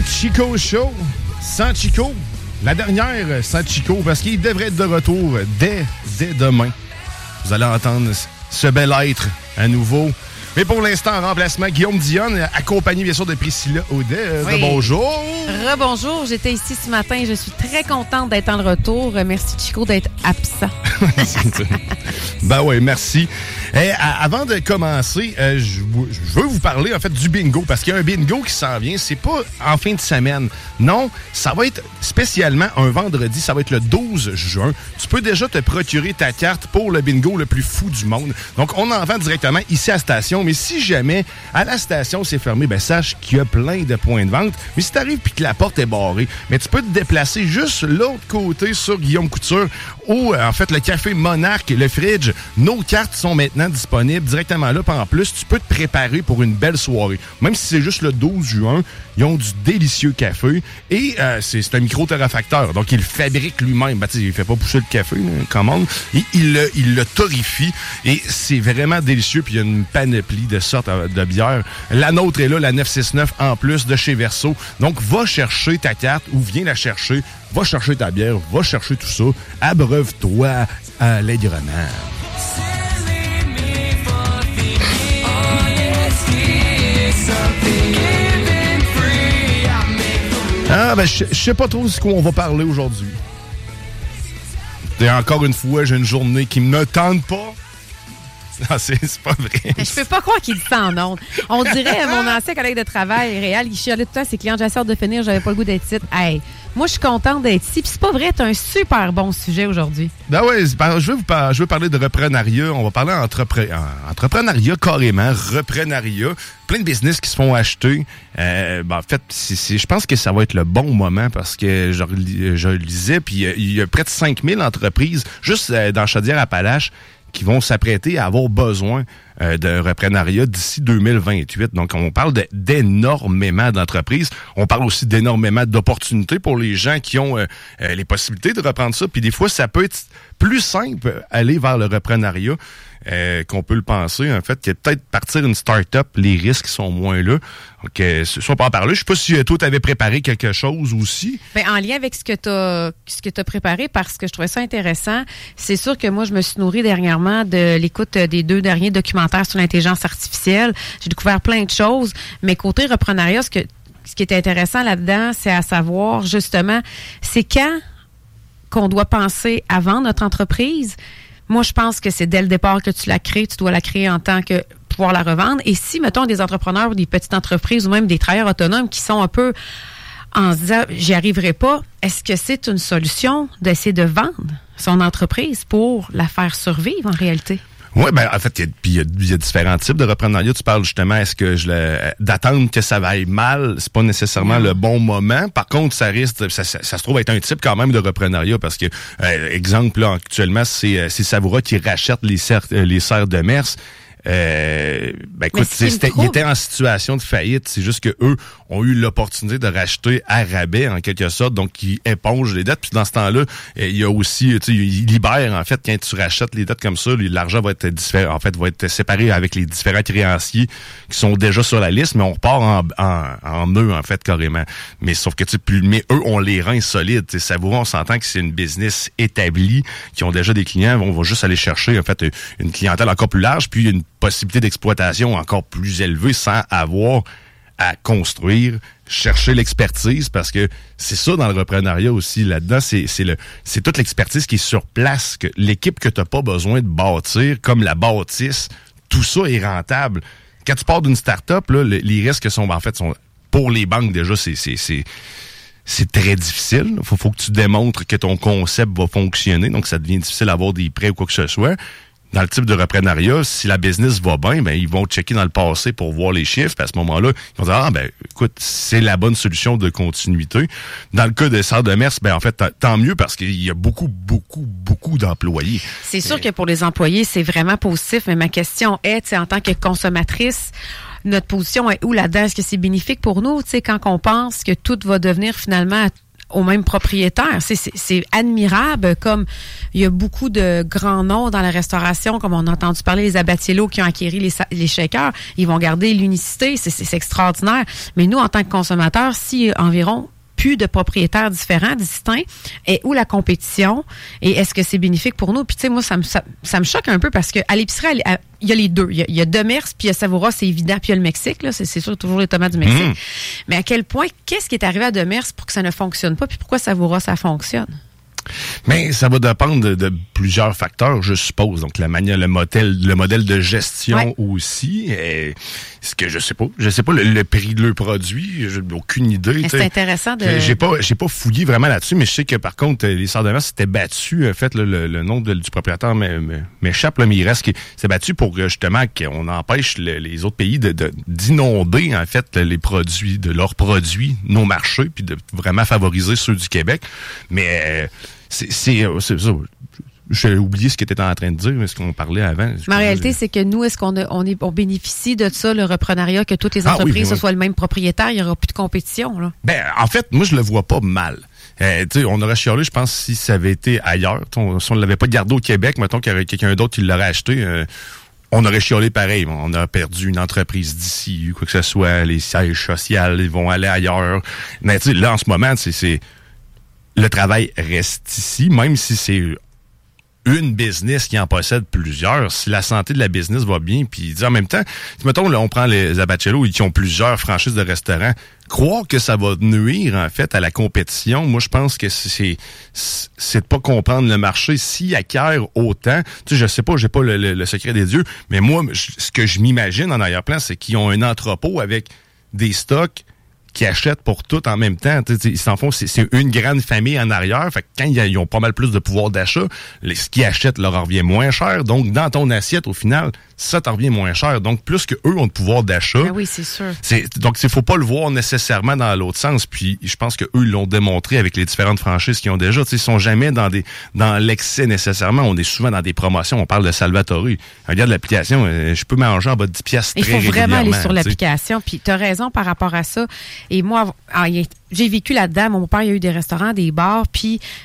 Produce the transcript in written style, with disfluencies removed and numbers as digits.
Chico Show. Sans Chico. La dernière sans Chico, parce qu'il devrait être de retour dès demain. Vous allez entendre ce bel être à nouveau. Mais pour l'instant, en remplacement, Guillaume Dionne, accompagné bien sûr de Priscilla Audet. Oui. Bonjour. Rebonjour, j'étais ici ce matin. Je suis très contente d'être en retour. Merci Chico d'être absent. Ben oui, merci. Avant de commencer, je veux vous parler en fait du bingo, parce qu'il y a un bingo qui s'en vient. C'est pas en fin de semaine. Non, ça va être spécialement un vendredi. Ça va être le 12 juin. Tu peux déjà te procurer ta carte pour le bingo le plus fou du monde. Donc, on en vend directement ici à la station. Mais si jamais à la station c'est fermé, ben sache qu'il y a plein de points de vente. Mais si t'arrives puis que la porte est barrée, mais tu peux te déplacer juste l'autre côté sur Guillaume Couture où, en fait, le café Monarque, le Fridge, nos cartes sont maintenant disponibles directement là. Puis en plus, tu peux te préparer pour une belle soirée. Même si c'est juste le 12 juin, ils ont du délicieux café. Et c'est un micro-torréfacteur. Donc, il le fabrique lui-même. Ben, il fait pas pousser le café, commande. Il le torréfie. Et c'est vraiment délicieux. Puis il y a une panoplie de sortes de bières. La nôtre est là, la 969 en plus de chez Verso. Donc, va chercher ta carte ou viens la chercher. Va chercher ta bière, va chercher tout ça. Abreuve-toi allègrement. Je sais pas trop de ce qu'on va parler aujourd'hui. Et encore une fois, j'ai une journée qui me tente pas. Non, c'est pas vrai. Je peux pas croire qu'il dit ça en ondes. On dirait mon ancien collègue de travail, Réal, il chialait tout le temps à ses clients. J'essaie de finir, j'avais pas le goût d'être ici. Hey, moi, je suis contente d'être ici. Puis c'est pas vrai, t'as un super bon sujet aujourd'hui. Ben oui, je veux parler de reprenariat. On va parler entrepreneuriat carrément, reprenariat. Plein de business qui se font acheter. En fait, je pense que ça va être le bon moment parce que je le lisais, puis il y a près de 5000 entreprises juste dans Chaudière-Appalaches qui vont s'apprêter à avoir besoin de reprenariat d'ici 2028. Donc, on parle d'énormément d'entreprises. On parle aussi d'énormément d'opportunités pour les gens qui ont les possibilités de reprendre ça. Puis des fois, ça peut être plus simple aller vers le reprenariat qu'on peut le penser. En fait, que peut-être partir une start-up, les risques sont moins là. Donc, ça, on peut en parler. Je sais pas si toi, tu avais préparé quelque chose aussi. Bien, en lien avec ce que tu as préparé, parce que je trouvais ça intéressant, c'est sûr que moi, je me suis nourrie dernièrement de l'écoute des 2 derniers documentaires sur l'intelligence artificielle. J'ai découvert plein de choses, mais côté reprenariat, ce qui est intéressant là-dedans, c'est à savoir, justement, c'est quand qu'on doit penser à vendre notre entreprise. Moi, je pense que c'est dès le départ que tu la crées. Tu dois la créer en tant que pouvoir la revendre. Et si, mettons, des entrepreneurs ou des petites entreprises ou même des travailleurs autonomes qui sont un peu en se disant « j'y arriverai pas », est-ce que c'est une solution d'essayer de vendre son entreprise pour la faire survivre en réalité? Oui, ben en fait, il y a différents types de reprenariat. Tu parles justement, est-ce que d'attendre que ça aille mal, c'est pas nécessairement le bon moment. Par contre, ça risque, ça se trouve être un type quand même de reprenariat parce que, exemple, là, actuellement, c'est Savoura qui rachète les serres de Mers. Écoute, il était en situation de faillite. C'est juste que eux ont eu l'opportunité de racheter à rabais, en quelque sorte. Donc, ils épongent les dettes. Puis dans ce temps-là, il y a aussi, ils libèrent, en fait, quand tu rachètes les dettes comme ça, l'argent va être va être séparé avec les différents créanciers qui sont déjà sur la liste, mais on repart en eux, en fait, carrément. Mais sauf que, mais eux ont les reins solides. Savoura, on s'entend que c'est une business établie, qui ont déjà des clients. On va juste aller chercher, en fait, une clientèle encore plus large, puis une possibilité d'exploitation encore plus élevée sans avoir à construire, chercher l'expertise, parce que c'est ça dans le reprenariat aussi. Là-dedans, c'est toute l'expertise qui est sur place, que l'équipe que tu n'as pas besoin de bâtir, comme la bâtisse, tout ça est rentable. Quand tu pars d'une start-up, là, les risques sont pour les banques déjà, c'est très difficile. Faut que tu démontres que ton concept va fonctionner, donc ça devient difficile d'avoir des prêts ou quoi que ce soit. Dans le type de reprenariat, si la business va bien, ben ils vont checker dans le passé pour voir les chiffres. Puis à ce moment-là, ils vont dire écoute, c'est la bonne solution de continuité. Dans le cas de Serres de Mers, en fait, tant mieux parce qu'il y a beaucoup d'employés. C'est sûr que pour les employés, c'est vraiment positif. Mais ma question est, en tant que consommatrice, notre position est où là-dedans? Est-ce que c'est bénéfique pour nous, quand on pense que tout va devenir finalement aux mêmes propriétaires. C'est admirable, comme il y a beaucoup de grands noms dans la restauration, comme on a entendu parler, les Abatiello qui ont acquis les shakers, ils vont garder l'unicité, c'est extraordinaire. Mais nous, en tant que consommateurs, si environ plus de propriétaires différents, distincts, et où la compétition, et est-ce que c'est bénéfique pour nous? Puis tu sais, moi, ça me choque un peu parce qu'à l'épicerie, il y a les deux. Il y a Demers, puis il y a Savoura, c'est évident, puis il y a le Mexique, là, c'est sûr, toujours les tomates du Mexique. Mais à quel point, qu'est-ce qui est arrivé à Demers pour que ça ne fonctionne pas, puis pourquoi Savoura, ça fonctionne? Mais ça va dépendre de plusieurs facteurs, je suppose. Donc la manière, le modèle de gestion aussi. Ce que je sais pas le prix de leur produit, j'ai aucune idée. C'est intéressant de. J'ai pas fouillé vraiment là-dessus, mais je sais que par contre les Sœurs de Mer s'étaient battus. En fait, le nom du propriétaire m'échappe, mais il reste qui s'est battu pour justement qu'on empêche les autres pays d'inonder en fait les produits de leurs produits, nos marchés, puis de vraiment favoriser ceux du Québec. Mais c'est ça. J'ai oublié ce que tu étais en train de dire, mais ce qu'on parlait avant. Mais en réalité, c'est que nous, est-ce on bénéficie de ça, le reprenariat, que toutes les entreprises ce soit le même propriétaire, il n'y aura plus de compétition, là? Ben, en fait, moi, je le vois pas mal. On aurait chialé, je pense, si ça avait été ailleurs. Si on ne l'avait pas gardé au Québec, mettons qu'il y avait quelqu'un d'autre qui l'aurait acheté, on aurait chialé pareil. On a perdu une entreprise d'ici, quoi que ce soit, les sièges sociaux, ils vont aller ailleurs. Mais tu sais, là, en ce moment, c'est le travail reste ici, même si c'est une business qui en possède plusieurs. Si la santé de la business va bien, puis en même temps, mettons, là, on prend les Abatiello qui ont plusieurs franchises de restaurants, croire que ça va nuire, en fait, à la compétition, moi, je pense que c'est de pas comprendre le marché. S'ils acquièrent autant, tu sais, je sais pas, j'ai pas le secret des dieux, mais moi, ce que je m'imagine en arrière-plan, c'est qu'ils ont un entrepôt avec des stocks qui achètent pour tout en même temps. Ils s'en font, c'est une grande famille en arrière. Fait que quand ils ont pas mal plus de pouvoir d'achat, ce qu'ils achètent leur revient moins cher. Donc, dans ton assiette, au final, ça t'en revient moins cher. Donc, plus que eux ont de pouvoir d'achat. Ben oui, c'est sûr. Donc, il faut pas le voir nécessairement dans l'autre sens. Puis, je pense que eux l'ont démontré avec les différentes franchises qu'ils ont déjà. Ils sont jamais dans l'excès nécessairement. On est souvent dans des promotions. On parle de Salvatore. Regarde l'application. Je peux manger en bas de 10 piastres très régulièrement. Il faut vraiment aller sur l'application. Puis, tu as raison par rapport à ça. Et moi, j'ai vécu là-dedans. Mon père, il a eu des restaurants, des bars. Puis,